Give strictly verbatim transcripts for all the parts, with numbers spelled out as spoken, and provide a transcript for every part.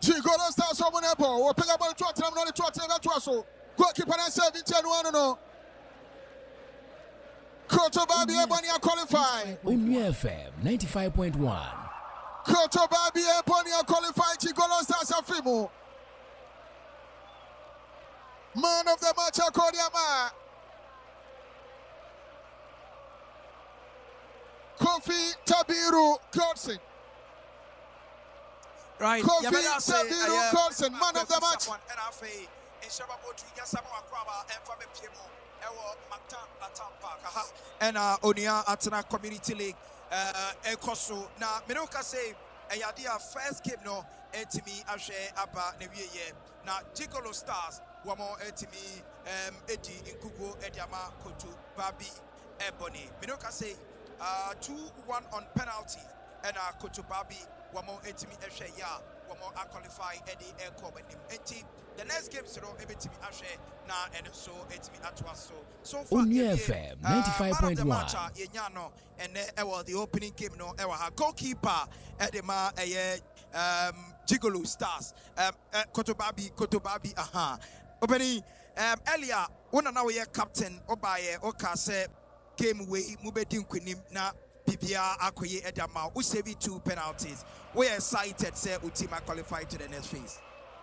Gigolo Stars on the ball. We'll pick up on the trot. I'm not the trot. I'm not the trot. Goalkeeper and seven ten one no. Koto Babi Ebonia qualify. Only F M ninety-five point one. Koto Babi Ebonia qualify. Gigolo Stars Afimo. Man of the match, Akodiama. Kofi Tabiru Godson. Right. Kofi Tabiru Godson, man of the match. And uh, Onia Atana Community League, uh, Ekoso. Now, Minoka say, Ayadia first game no, Etimi Ashe Abba Neviye. Now, Gigolo Stars, Wamo Etimi, um, Edi Inkugo Ediama Koto Babi Ebony. Minoka say, uh, two one on penalty, and uh, Koto Babi, Wamo Etimi Ashe Ya, Wamo a qualify Eddie Eko and him. The next game, so Ebitimi Ashe, na and so Etimi Atwaso. So far, F M ninety-five point one. And uh, the opening game, no, our goalkeeper, Edema, um, Gigolo Stars, um, uh, Kotobabi, Kotobabi, aha. Opening, um, earlier, one now year captain, Obaye, Okase, game way, Mubedin Quinim, na P R Akoye Edama, who saved two penalties. We are excited, say, Utima qualified to the next phase.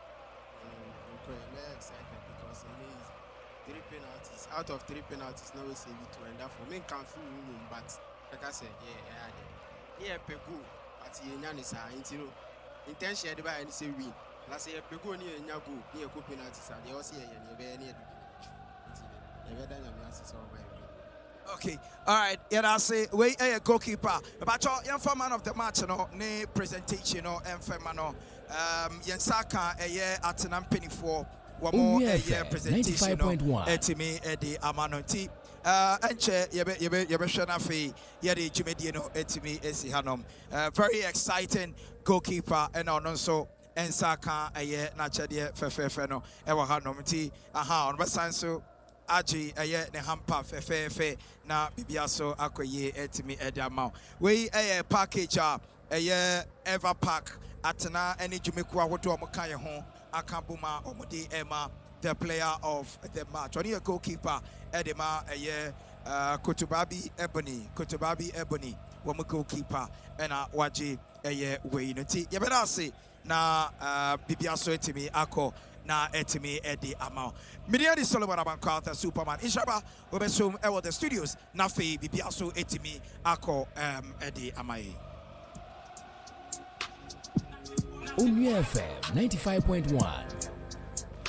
Very excited because it means three penalties. Out of three penalties, now we save it two, and therefore, we can't feel room, but like I said, yeah, yeah, yeah, Pegu, but yeah, is a intro. Intention by any say win. Last year, Pegu near Yago, near two penalties, and they also near very near the Okay, all right. Yeah, I say we a goalkeeper. But your young man of the match, no, ne presentation, no, and femano. Um, Yensaka a year at an penny for one more a year presentation. Etimi Eddie Amanoti. Uh, and chair, Yabe Yabe Yabashana Fee, Yadi Jimediano, Etimi Esihanom. Uh, very exciting goalkeeper, and also Ensaka a year, Nachadia Fefeno, Ewahanomti, aha, on Basanso. Aji aye ne hampa fe fe na bibiaso akoye etimi edamau we aye package a aye ever pack atena ene dwumeku ahodo omoka ye ho akabuma omodi ema the player of the match oni a goalkeeper edema aye uh, Kotobabi Ebony Kotobabi Ebony womo goalkeeper ena waji aye we nti ye beda say na uh, bibiaso etimi akọ na etimi edi amao Midiani Solomon Abankwata Superman Ishaba Obesum ewo the studios na fe bibiaso etimi akọ um edi amaye Only F M ninety-five point one.